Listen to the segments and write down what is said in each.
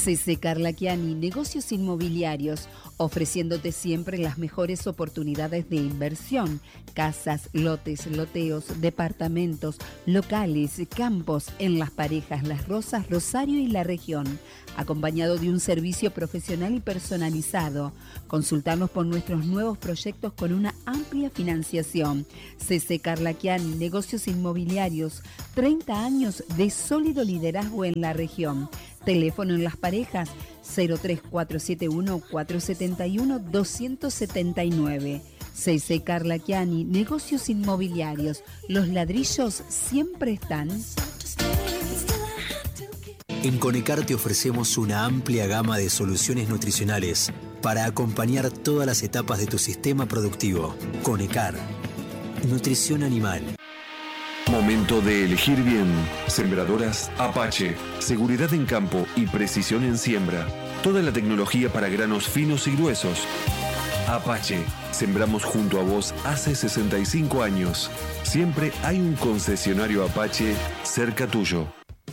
CC Carlaquiani, negocios inmobiliarios, ofreciéndote siempre las mejores oportunidades de inversión, casas, lotes, loteos, departamentos, locales, campos en Las Parejas, Las Rosas, Rosario y la región, acompañado de un servicio profesional y personalizado. Consultarnos por nuestros nuevos proyectos con una amplia financiación. CC Carlaquiani, negocios inmobiliarios, 30 años de sólido liderazgo en la región. Teléfono en Las Parejas 03471 471 279. CC Carlaquiani, negocios inmobiliarios. Los ladrillos siempre están. En Conecar te ofrecemos una amplia gama de soluciones nutricionales para acompañar todas las etapas de tu sistema productivo. Conecar, nutrición animal. Momento de elegir bien. Sembradoras Apache. Seguridad en campo y precisión en siembra. Toda la tecnología para granos finos y gruesos. Apache. Sembramos junto a vos hace 65 años. Siempre hay un concesionario Apache cerca tuyo.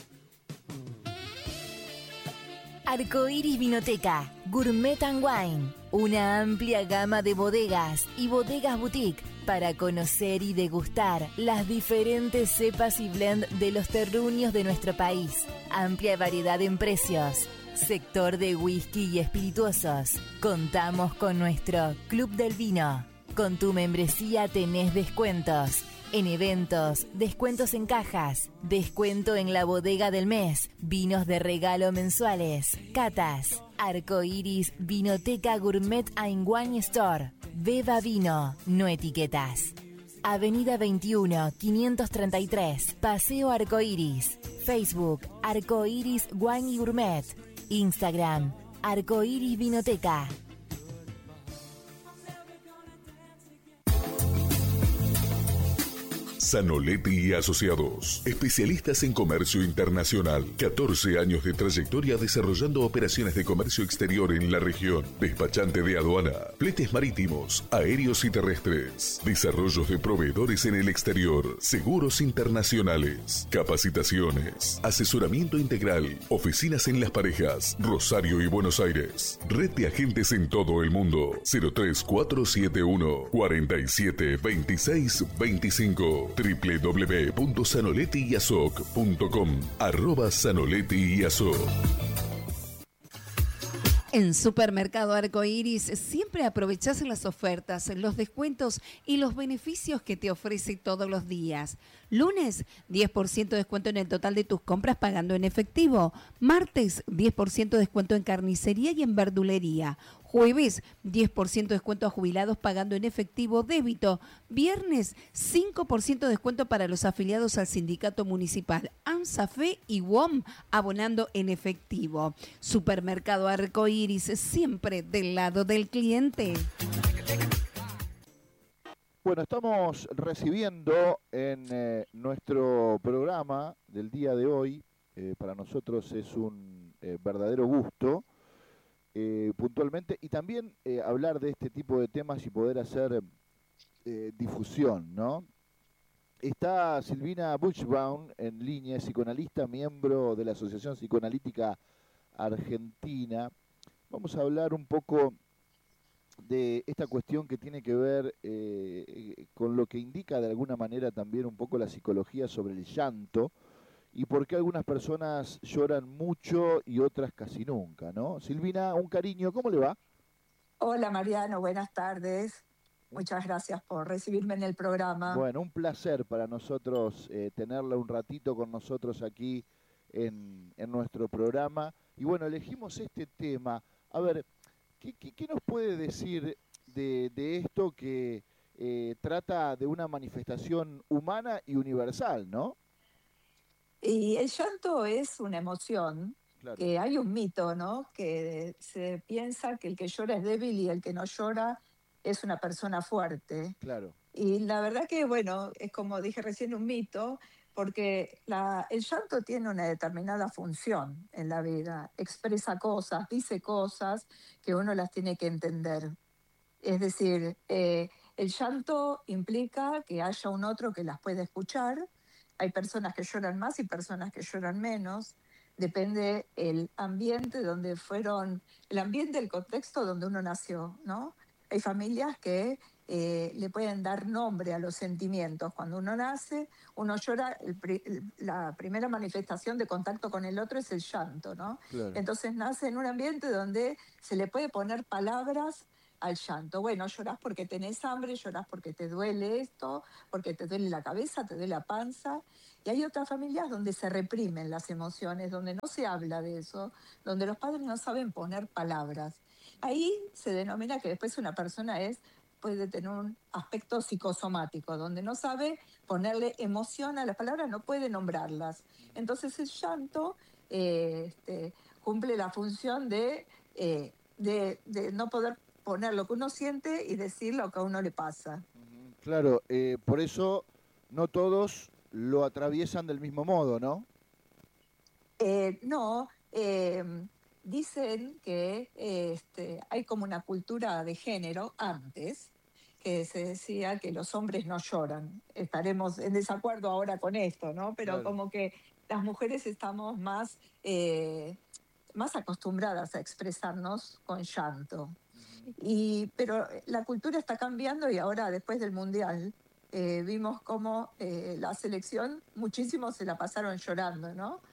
Arcoiris Vinoteca, Gourmet and Wine, una amplia gama de bodegas y bodegas boutique para conocer y degustar las diferentes cepas y blend de los terruños de nuestro país. Amplia variedad en precios. Sector de whisky y espirituosos. Contamos con nuestro Club del Vino. Con tu membresía tenés descuentos. En eventos, descuentos en cajas, descuento en la bodega del mes, vinos de regalo mensuales, catas, Arcoiris Vinoteca Gourmet and Wine Store. Beba vino, no etiquetas. Avenida 21, 533, Paseo Arcoiris. Facebook, Arcoiris Wine y Gourmet. Instagram, Arcoiris Vinoteca. Zanoletti y Asociados, especialistas en comercio internacional. 14 años de trayectoria desarrollando operaciones de comercio exterior en la región. Despachante de aduana, fletes marítimos, aéreos y terrestres. Desarrollos de proveedores en el exterior. Seguros internacionales. Capacitaciones. Asesoramiento integral. Oficinas en Las Parejas, Rosario y Buenos Aires. Red de agentes en todo el mundo. 03471 47 26 25. www.zanolettiyasoc.com @Zanoletti-Yasoc. En Supermercado Arcoiris siempre aprovechás las ofertas, los descuentos y los beneficios que te ofrece todos los días. Lunes, 10% de descuento en el total de tus compras pagando en efectivo. Martes, 10% de descuento en carnicería y en verdulería. Jueves, 10% de descuento a jubilados pagando en efectivo débito. Viernes, 5% de descuento para los afiliados al sindicato municipal AMSAFE y WOM abonando en efectivo. Supermercado Arcoiris, siempre del lado del cliente. Bueno, estamos recibiendo en nuestro programa del día de hoy, para nosotros es un verdadero gusto, puntualmente, y también hablar de este tipo de temas y poder hacer difusión, ¿no? Está Silvina Buchbaum en línea, psicoanalista, miembro de la Asociación Psicoanalítica Argentina. Vamos a hablar un poco de esta cuestión que tiene que ver con lo que indica de alguna manera también un poco la psicología sobre el llanto y por qué algunas personas lloran mucho y otras casi nunca, ¿no? Silvina, un cariño, ¿cómo le va? Hola Mariano, buenas tardes. Muchas gracias por recibirme en el programa. Bueno, un placer para nosotros tenerla un ratito con nosotros aquí en nuestro programa. Y bueno, elegimos este tema. A ver, ¿qué nos puede decir de esto que trata de una manifestación humana y universal, ¿no? Y el llanto es una emoción, Claro. que hay un mito, ¿no? Que se piensa que el que llora es débil y el que no llora es una persona fuerte. Claro. Y la verdad que, bueno, es como dije recién, un mito, porque el llanto tiene una determinada función en la vida. Expresa cosas, dice cosas que uno las tiene que entender. Es decir, el llanto implica que haya un otro que las puede escuchar. Hay personas que lloran más y personas que lloran menos. depende el ambiente el ambiente, el contexto donde uno nació, ¿no? Hay familias que le pueden dar nombre a los sentimientos. Cuando uno nace, uno llora, la primera manifestación de contacto con el otro es el llanto, ¿no? Claro. Entonces nace en un ambiente donde se le puede poner palabras al llanto. Bueno, llorás porque tenés hambre, llorás porque te duele esto, porque te duele la cabeza, te duele la panza. Y hay otras familias donde se reprimen las emociones, donde no se habla de eso, donde los padres no saben poner palabras. Ahí se denomina que después una persona puede tener un aspecto psicosomático, donde no sabe ponerle emoción a las palabras, no puede nombrarlas. Entonces el llanto cumple la función de no poder poner lo que uno siente y decir lo que a uno le pasa. Claro, por eso no todos lo atraviesan del mismo modo, ¿no? No, dicen que hay como una cultura de género antes, que se decía que los hombres no lloran. Estaremos en desacuerdo ahora con esto, ¿no? Pero Claro. como que las mujeres estamos más acostumbradas a expresarnos con llanto. Pero la cultura está cambiando y ahora, después del Mundial, vimos cómo la selección, muchísimos se la pasaron llorando, ¿no?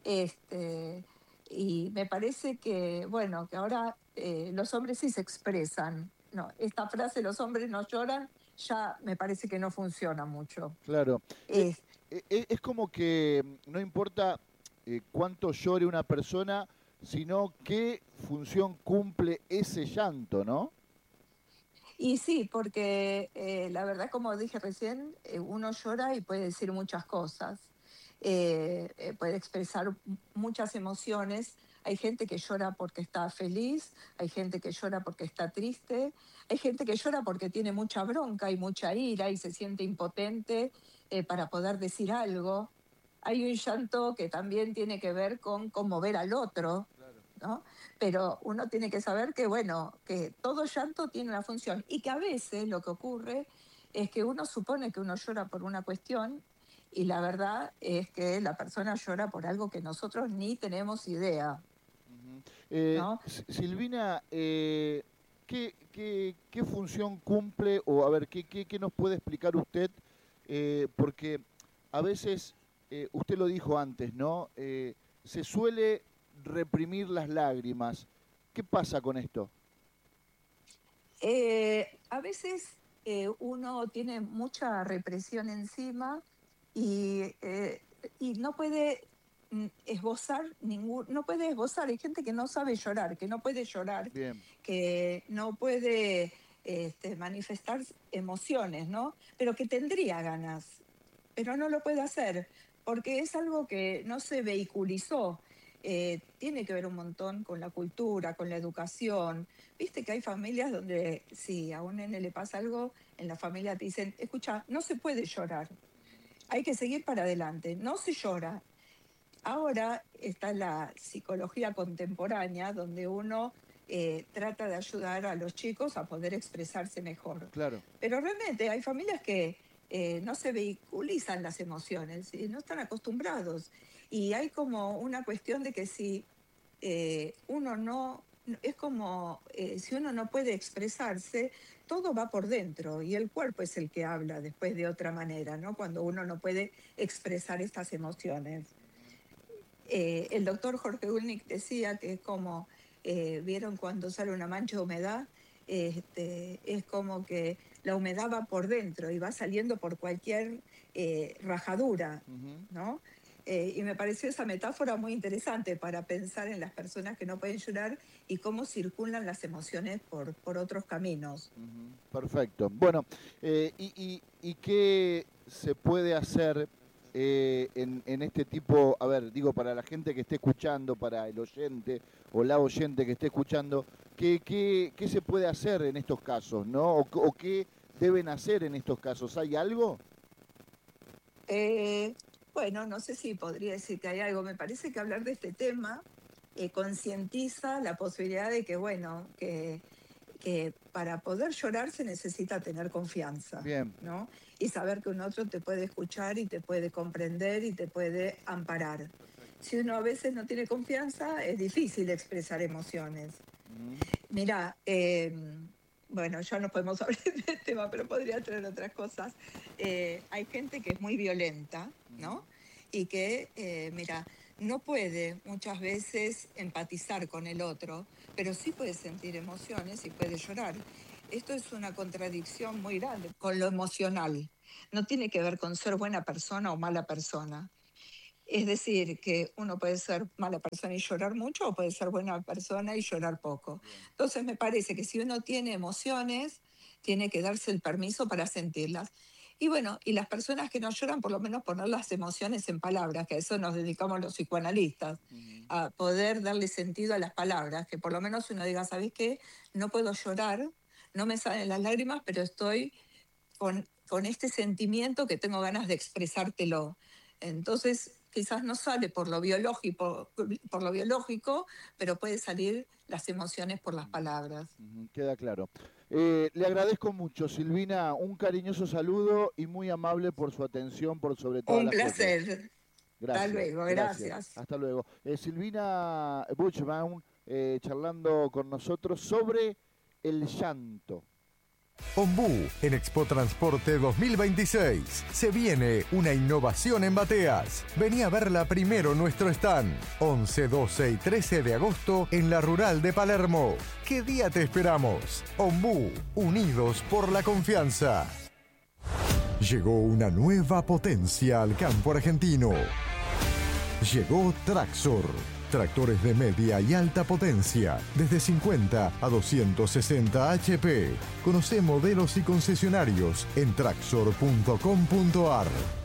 Y me parece que, bueno, que ahora los hombres sí se expresan. No, esta frase, los hombres no lloran, ya me parece que no funciona mucho. Claro. Es como que no importa cuánto llore una persona, sino qué función cumple ese llanto, ¿no? Y sí, porque la verdad, como dije recién, uno llora y puede decir muchas cosas, puede expresar muchas emociones. Hay gente que llora porque está feliz, hay gente que llora porque está triste, hay gente que llora porque tiene mucha bronca y mucha ira y se siente impotente para poder decir algo. Hay un llanto que también tiene que ver con conmover al otro, ¿no? Pero uno tiene que saber que, bueno, que todo llanto tiene una función y que a veces lo que ocurre es que uno supone que uno llora por una cuestión y la verdad es que la persona llora por algo que nosotros ni tenemos idea. ¿No? Silvina, ¿qué función cumple o a ver, qué nos puede explicar usted? Porque a veces, usted lo dijo antes, ¿no? Se suele reprimir las lágrimas. ¿Qué pasa con esto? A veces uno tiene mucha represión encima y no puede esbozar no puede esbozar. Hay gente que no sabe llorar, que no puede llorar, Bien. que no puede manifestar emociones, ¿no? Pero que tendría ganas, pero no lo puede hacer porque es algo que no se vehiculizó. Tiene que ver un montón con la cultura, con la educación. Viste que hay familias donde si a un nene le pasa algo, en la familia te dicen, escucha, no se puede llorar, hay que seguir para adelante, no se llora. Ahora está la psicología contemporánea, donde uno trata de ayudar a los chicos a poder expresarse mejor. Claro. Pero realmente hay familias que no se vehiculizan las emociones y no están acostumbrados. Y hay como una cuestión de que si uno no, es como si uno no puede expresarse, todo va por dentro y el cuerpo es el que habla después de otra manera, ¿no? Cuando uno no puede expresar estas emociones. El doctor Jorge Ulrich decía que es como, ¿vieron cuando sale una mancha de humedad? Es como que la humedad va por dentro y va saliendo por cualquier rajadura, ¿no? Y me pareció esa metáfora muy interesante para pensar en las personas que no pueden llorar y cómo circulan las emociones por otros caminos. Perfecto. Bueno, ¿y qué se puede hacer en este tipo, a ver, digo, para la gente que esté escuchando, para el oyente o la oyente que esté escuchando, ¿qué se puede hacer en estos casos, ¿no? ¿O qué deben hacer en estos casos? ¿Hay algo? Bueno, no sé si podría decir que hay algo. Me parece que hablar de este tema concientiza la posibilidad de que, bueno, que para poder llorar se necesita tener confianza. Bien. ¿No? Y saber que un otro te puede escuchar y te puede comprender y te puede amparar. Si uno a veces no tiene confianza, es difícil expresar emociones. Mira, bueno, ya no podemos hablar de este tema, pero podría traer otras cosas. Hay gente que es muy violenta, ¿no? Y que, mira, no puede muchas veces empatizar con el otro, pero sí puede sentir emociones y puede llorar. Esto es una contradicción muy grande con lo emocional. No tiene que ver con ser buena persona o mala persona. Es decir, que uno puede ser mala persona y llorar mucho, o puede ser buena persona y llorar poco. Entonces me parece que si uno tiene emociones, tiene que darse el permiso para sentirlas. Y bueno, y las personas que no lloran, por lo menos poner las emociones en palabras, que a eso nos dedicamos los psicoanalistas, a poder darle sentido a las palabras, que por lo menos uno diga, ¿sabes qué? No puedo llorar, no me salen las lágrimas, pero estoy con este sentimiento que tengo ganas de expresártelo. Entonces, quizás no sale por lo biológico, pero puede salir las emociones por las palabras. Queda claro. Le agradezco mucho, Silvina, un cariñoso saludo y muy amable por su atención, por sobre todo. Un placer. Gracias. Hasta luego, gracias. Hasta luego. Silvina Buchbaum charlando con nosotros sobre el llanto. Ombú, en Expo Transporte 2026. Se viene una innovación en bateas. Vení a verla primero en nuestro stand. 11, 12 y 13 de agosto en la Rural de Palermo. ¿Qué día te esperamos? Ombú, unidos por la confianza. Llegó una nueva potencia al campo argentino. Llegó Traxor. Tractores de media y alta potencia, desde 50 a 260 HP. Conoce modelos y concesionarios en traxor.com.ar.